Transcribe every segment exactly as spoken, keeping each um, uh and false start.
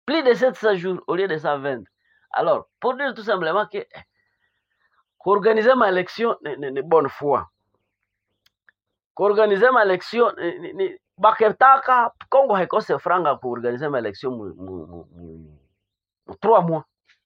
plus de sept cents jours au lieu de cent vingt. Alors, pour dire tout simplement que organiser ma élection ni bonne foi. Organiser ma élection ni, ni baketaka Kongo haikose franga ku organiser ma élection mu, mu, mu, mu, mu trois mois.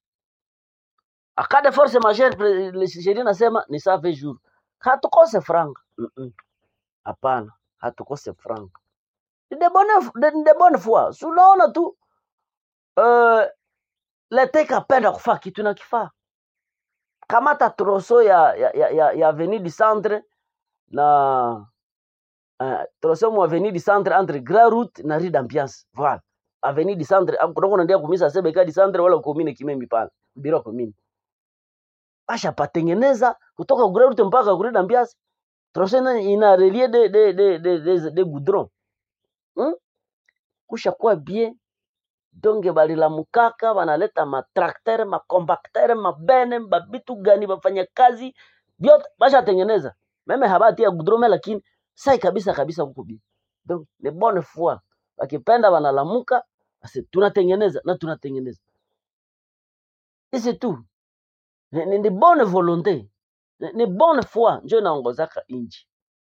A cas de force majeure le sheria nasema ni cent vingt jours. Hatukose franga. Mm Hapana, -mm. hatukose franga. Ni de bonne de, de bonne foi. Unaona tu uh, lete kapenda kufaa kitu na kifaa. Kamata troso ya ya ya, ya Avenue du Centre na uh, troso mu Avenue du Centre entre Grand Route na Rue d'Ambiance. Voilà. Avenue du Centre kudoko ndia kumisa sebeka du Centre wala komine Kimembe pale. Biro komine. Asha patengeneza kutoka Grand Route mpaka Rue d'Ambiance. Troso ina relier de de de de de, de goudron. Hmm? Kusha kwa bien. Donge balila mukaka banaleta matrakter, makompakter, mabene, babitu gani bafanya kazi byote basha tengeneza. Meme habati ya gudrome lakini sai kabisa kabisa huko bi. Donc les bonnes foi. Wakipenda banalamuka, basi tunatengeneza na tunatengeneza. Et c'est tout. Ni, ni, ni bonne volonté. Ni, ni bonne foi ndio inaongozaka inchi.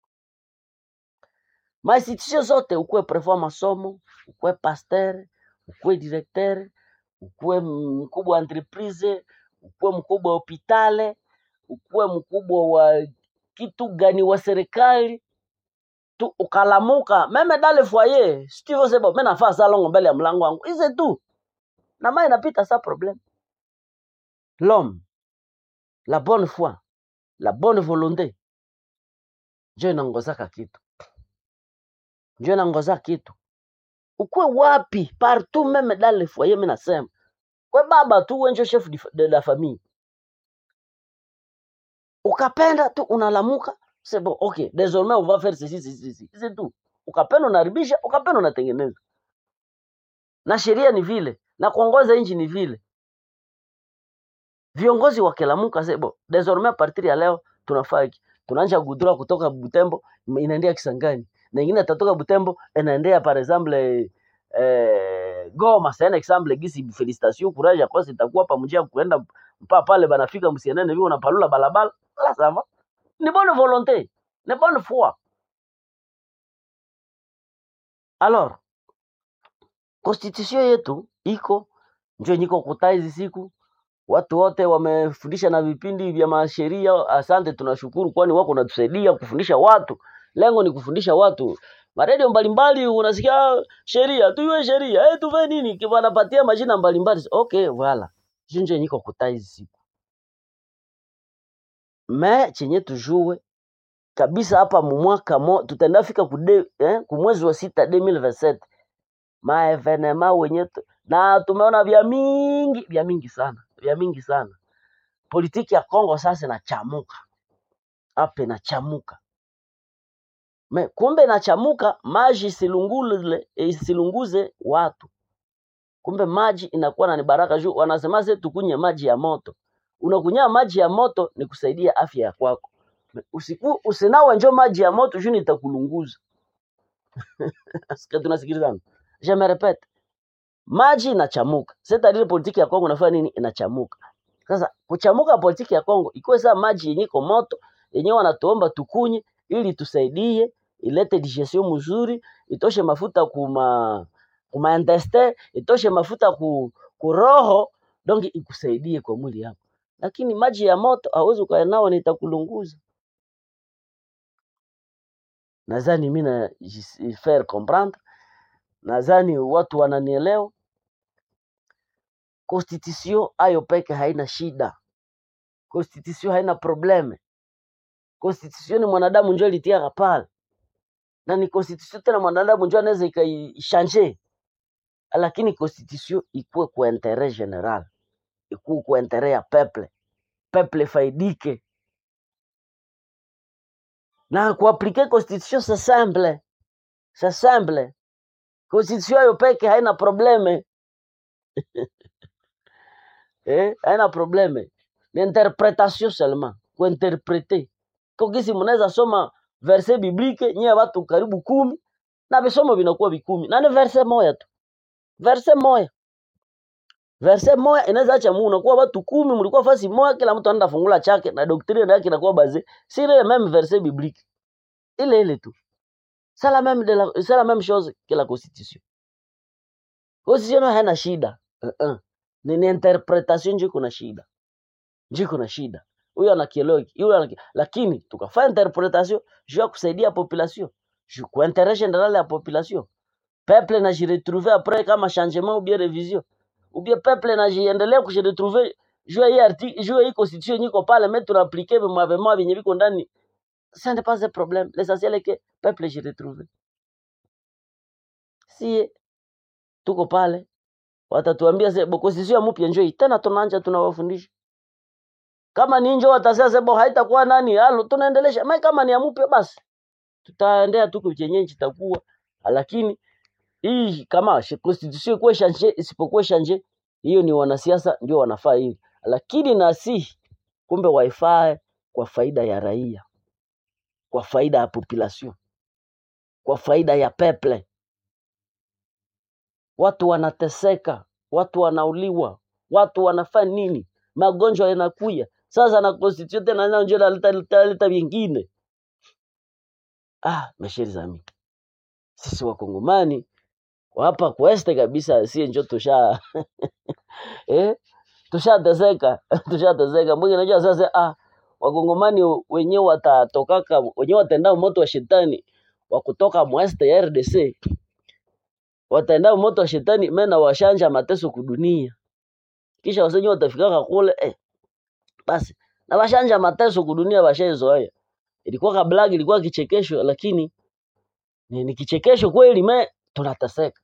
Ma institution zote ukue prefet masomo, ukue pasteur, ukue directeur, ukue mkubwa wa entreprise, ukue mkubwa wa hospitali, ukue mkubwa wa kitu gani wa serikali, tu ukalamuka meme dale foyer, stivyo sebo mimi nafaa salongo mbele ya mlango wangu. Ize tu. Na mai inapita sa problème. L'homme, la bonne foi, la bonne volonté, ndio inaongozaka kitu. Ndio inaongoza kitu. Ukue wapi partout même dans le foyer mimi nasema. Kwa baba tu wenjo chef de, de la famille. Ukapenda tu unalamuka, c'est bon, OK, désormais on va faire ceci ceci ceci. C'est tout. Ukapenda unaribisha, ukapenda unatengeneza. Na sheria ni vile, na kuongoza nchi ni vile. Viongozi wakelamuka c'est bon. Désormais à partir ya leo tunafaa hiki. Tunaanza gudura kutoka Butembo inaendea Kisangani. Na nyingine itatoka Butembo inaendea par exemple eh, Goma. C'est un exemple gisi félicitations courage ya kosi itakuwa pamoja kuenda mpaka pale banafika msienene hivi unapalula balabala. La ça va. Ni bonne volonté, ni bonne foi. Alors, constitution yetu iko ndio niko kutaizi siku watu wote wamefundisha na vipindi vya masheria. Asante, tunashukuru kwani wako natusaidia kufundisha watu. Lengo ni kufundisha watu. Maredio mbalimbali unasikia sheria, tuwe sheria, eh tuwe nini kibanapatia majina mbalimbali. Okay, voilà. Jinje niko kutaizi siku. Me chenye tujue kabisa hapa mwaka mo tutaenda fika kude eh kumwezi wa sita elfu mbili na ishirini na saba. Ma evenema wenye na tumeona vya mingi, vya mingi sana, vya mingi sana. Politiki ya Kongo sasa inachamuka. Hapa inachamuka. Me kumbe inachamuka, maji silungule isilunguze watu. Kumbe maji inakuwa na ni baraka juu wanasema sasa tukunye maji ya moto. Unakunya maji ya moto ni kusaidia afya kwako. Usiku usinawe njoo maji ya moto juu nitakulunguza. Asikia tunasikilizana. Je me répète. Maji inachamuka. Sasa ile politiki ya Kongo inafanya nini? Inachamuka. Sasa kuchamuka politiki ya Kongo ikuwe saa maji yenye iko moto yenye wanatuomba tukunye ili tusaidie ilete digestion mzuri, itoshe mafuta kuma kuma intestin, itoshe mafuta ku, ku roho, donc ikusaidie kwa mwili yako. Lakini maji ya moto hauwezi ukaenao na itakulunguza. Nadhani mimi na faire comprendre. Nadhani watu wananielewa. Constitution ayo peke haina shida. Constitution haina probleme. Constitution ni mwanadamu njoo litia pale. Na ni constitution tena mwanadamu njoo anaweza ikaichange. Lakini constitution ikuwe kwa intérêt général. Ikuwe kwa intérêt ya peuple. Peuple faidike. Na kuaplike constitution c'est simple. C'est simple. Constitution ayo peke haina probleme. Eh, haina probleme. Ni interpretation seulement. Ku interpréter. Kwa kisi mnaweza soma verset biblique nyie watu karibu kumi na visomo vinakuwa vikumi. Na ni verset moja tu. Verset moja. Verse moja inaweza acha Mungu unakuwa watu kumi mlikuwa fasi moja kila mtu anaenda fungula chake na doctrine yake inakuwa basée sur le même verset biblique. Ile ile tu. C'est la même de la c'est la même chose que la constitution. Constitution haina shida. Uh-uh. Ni, ni interpretation ndio kuna shida. Ndio kuna shida. Huyo anakielewa, huyo anaki... lakini tukafanya interpretation juu ya kusaidia population. Juu kwa intérêt général ya population. Peuple na je retrouver après kama changement ou bien révision. Ou bien peuple na jiendelea kuji retrouver juu ya hii article, juu ya hii constitution niko pale mais tunaappliquer mavema venye viko ndani. Ça n'est pas un problème. L'essentiel est que peuple je retrouve. Si tuko pale watatuambia sasa constitution mpya njoo tena tunaanza tunawafundisha. Kama ni njoo watasema sasa haitakuwa nani halo tunaendelesha. Mai kama ni mpya basi tutaendea tu kwenye kitakuwa. Lakini hii kama constitution kwa changer isipokuwa changer hiyo ni wanasiasa ndio wanafaa hivi. Lakini na si kumbe wifi kwa faida ya raia. Kwa faida ya population. Kwa faida ya peuple. Watu wanateseka, watu wanauliwa, watu wanafanya nini? Magonjwa yanakuja. Sasa na constitution tena ndio ndio naleta leta vingine. Ah, mesheri zami. Sisi wakongomani hapa kweste kabisa si njoo tusha eh tushateseka, tushateseka. Mwingine anajua sasa ah wakongomani wenyewe watatokaka wenyewe wataenda moto wa shetani wa kutoka mweste ya R D C. Wataenda moto wa shetani mena washanja mateso kudunia. Kisha wasenyo watafikaka kule eh basi na washanja mateso kudunia washazoea. Ilikuwa kabla ilikuwa kichekesho lakini ni, ni kichekesho kweli me tunateseka.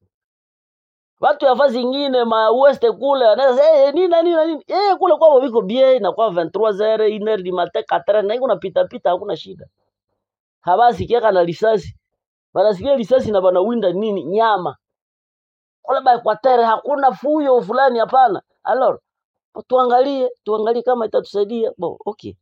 Watu ya fazi nyingine ma west kule anaweza eh nini nini nini eh kule kwao biko bien na kwa vingt-trois heures une heure du matin quatre heures na iko napita pita hakuna shida. Habasi kiaka na risasi. Wanasikia risasi na bana winda nini nyama. Kule ba Equateur hakuna fuyo fulani hapana. Alors tuangalie tuangalie kama itatusaidia. Bo okay.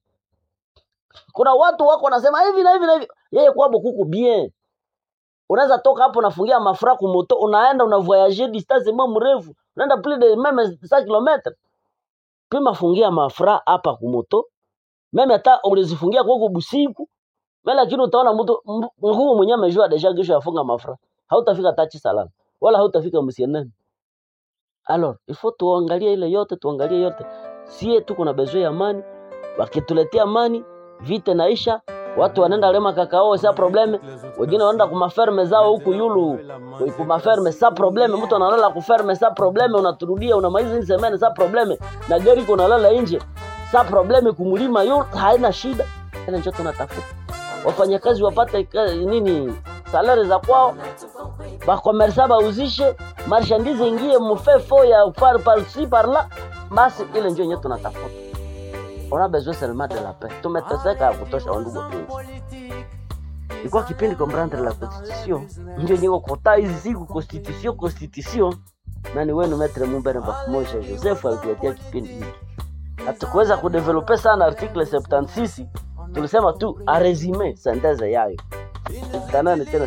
Kuna watu wako wanasema hivi na hivi na hivi. Yeye kwabo kuku bien. Unaweza toka hapo unafungia mafra ku moto unaenda una voyager distance mwa mrefu. Unaenda plus de même cinq kilomètres. Pima fungia mafra hapa ku moto. Meme hata ulizifungia kwa busiku. Mela lakini utaona mtu nguo mwenyewe amejua deja kesho yafunga mafra. Hautafika tachi salama. Wala hautafika msienani. Alors, il faut tuangalie ile yote, tuangalie yote. Sie tuko na besoin ya amani. Wakituletea amani, vite naisha, watu wanaenda lema kakao sa probleme. Wengine wanaenda kuma ferme zao huku yulu, kuma ferme sa probleme, mtu analala ku ferme sa probleme, unaturudia unamaliza semene sa probleme. Na gari iko nalala nje. Sa probleme kumulima yulu haina shida. Ile ndio tunatafuta. Wafanyakazi wapate nini? Salari za kwao. Ba commerçant bauzishe marchandise ingie mfefo ya par par ci par là basi ile ndio nyeto tunatafuta. On a besoin seulement de la paix. Tumeteseka kutosha wandugu wengi. Ilikuwa kipindi comprendre la constitution. Ndio nyeko kota hizi siku constitution constitution na ni wenu maître Mumbere Bafumoja Joseph alikuletea kipindi hiki. Hatukuweza kudeveloper sana article septante-six. Tulisema tu a resumer synthèse yayo. Tutanane tena